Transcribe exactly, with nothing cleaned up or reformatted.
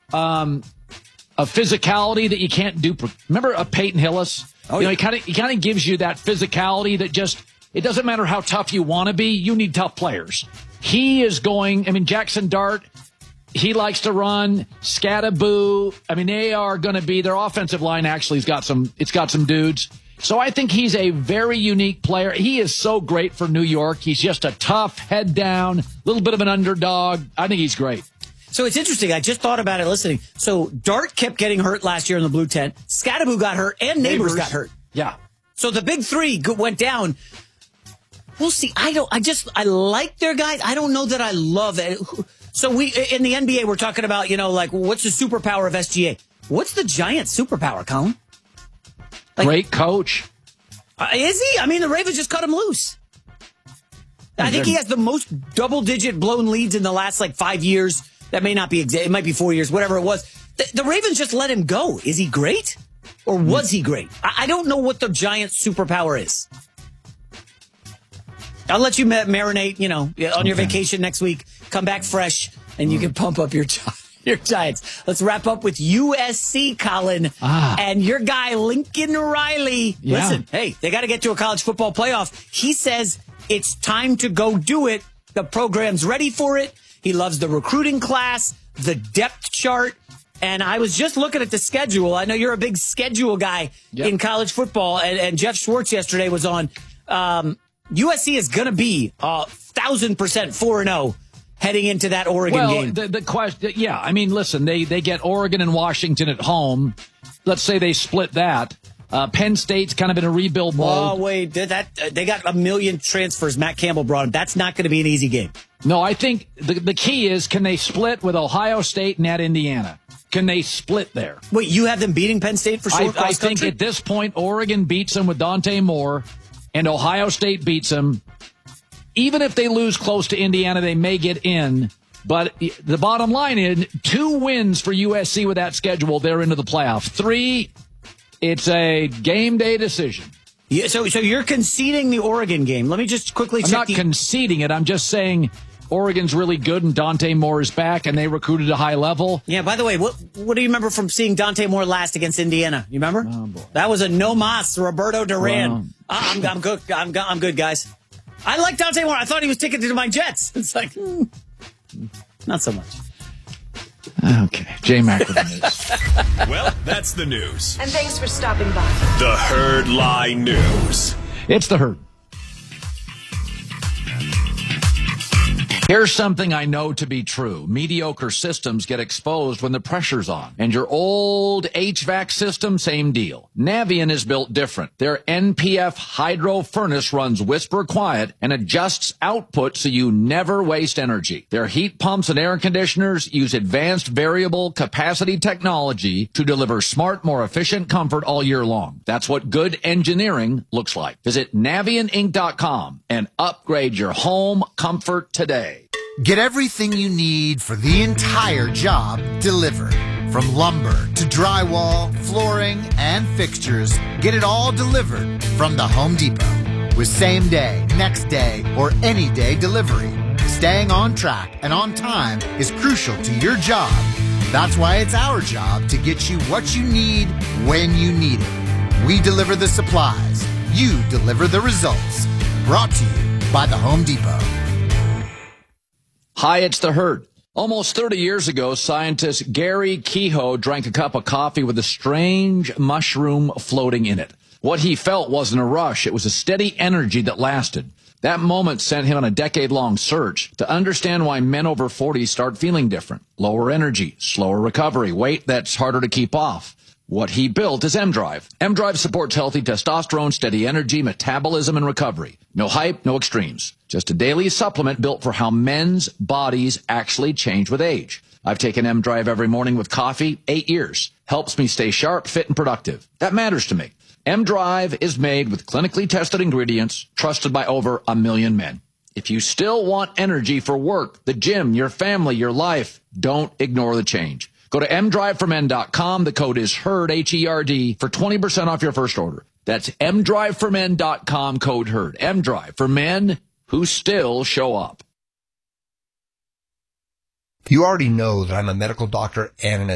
um, a physicality that you can't do. Remember uh, Peyton Hillis? Oh, you know, yeah. he kind of he kind of gives you that physicality that just, it doesn't matter how tough you want to be. You need tough players. He is going, I mean, Jackson Dart, he likes to run. Scattaboo, I mean, they are going to be, their offensive line actually has got some, it's got some dudes. So I think he's a very unique player. He is so great for New York. He's just a tough, head down, little bit of an underdog. I think he's great. So it's interesting. I just thought about it listening. So Dart kept getting hurt last year in the blue tent. Scattaboo got hurt, and Neighbors, Neighbors got hurt. Yeah. So the big three went down. We'll see. I don't. I just. I like their guys. I don't know that I love it. So we in the N B A, we're talking about, you know, like, what's the superpower of S G A? What's the Giants' superpower, Colin? Like, great coach. Uh, is he? I mean, the Ravens just cut him loose. I think he has the most double-digit blown leads in the last, like, five years. That may not be exact. It might be four years, whatever it was. The, the Ravens just let him go. Is he great? Or was he great? I, I don't know what the Giants' superpower is. I'll let you ma- marinate, you know, on your okay. vacation next week. Come back fresh, and you can pump up your your Giants. Let's wrap up with U S C, Colin, ah. and your guy, Lincoln Riley. Yeah. Listen, hey, they got to get to a college football playoff. He says it's time to go do it. The program's ready for it. He loves the recruiting class, the depth chart. And I was just looking at the schedule. I know you're a big schedule guy yep. in college football. And, and Jeff Schwartz yesterday was on. Um, U S C is going to be a thousand percent four and oh heading into that Oregon well, game. The, the question, yeah, I mean, listen, they, they get Oregon and Washington at home. Let's say they split that. Uh, Penn State's kind of in a rebuild mode. Oh, wait, that uh, they got a million transfers. Matt Campbell brought them. That's not going to be an easy game. No, I think the the key is, can they split with Ohio State and at Indiana? Can they split there? Wait, you have them beating Penn State for sure? I, I think at this point, Oregon beats them with Dante Moore, and Ohio State beats them. Even if they lose close to Indiana, they may get in. But the bottom line is, two wins for U S C with that schedule, they're into the playoff. Three, it's a game day decision. Yeah, so so you're conceding the Oregon game. Let me just quickly check. I'm not the- conceding it. I'm just saying Oregon's really good and Dante Moore is back and they recruited a high level. Yeah, by the way, what what do you remember from seeing Dante Moore last against Indiana? You remember? Oh, boy. That was a no mas, Roberto Duran. Wow. Uh, I'm, I'm good. I'm, I'm good, guys. I like Dante Moore. I thought he was ticketed to my Jets. It's like, hmm, not so much. Okay. Jay Mackerman is. Well, that's the news. And thanks for stopping by. The Herd Line News. It's the Herd. Here's something I know to be true. Mediocre systems get exposed when the pressure's on. And your old H V A C system, same deal. Navien is built different. Their N P F hydro furnace runs whisper quiet and adjusts output so you never waste energy. Their heat pumps and air conditioners use advanced variable capacity technology to deliver smart, more efficient comfort all year long. That's what good engineering looks like. Visit Navien Inc dot com and upgrade your home comfort today. Get everything you need for the entire job delivered. From lumber to drywall, flooring, and fixtures, get it all delivered from the Home Depot. With same day, next day, or any day delivery. Staying on track and on time is crucial to your job. That's why it's our job to get you what you need when you need it. We deliver the supplies. You deliver the results. Brought to you by the Home Depot. Hi, it's the Herd. Almost thirty years ago, scientist Gary Kehoe drank a cup of coffee with a strange mushroom floating in it. What he felt wasn't a rush. It was a steady energy that lasted. That moment sent him on a decade-long search to understand why men over forty start feeling different. Lower energy, slower recovery, weight that's harder to keep off. What he built is M-Drive. M-Drive supports healthy testosterone, steady energy, metabolism, and recovery. No hype, no extremes. Just a daily supplement built for how men's bodies actually change with age. I've taken M-Drive every morning with coffee, eight years. Helps me stay sharp, fit, and productive. That matters to me. M-Drive is made with clinically tested ingredients, trusted by over a million men. If you still want energy for work, the gym, your family, your life, don't ignore the change. Go to m drive for men dot com. The code is HERD, H E R D, for twenty percent off your first order. That's m drive for men dot com, code HERD. M-Drive, for men who still show up. You already know that I'm a medical doctor and an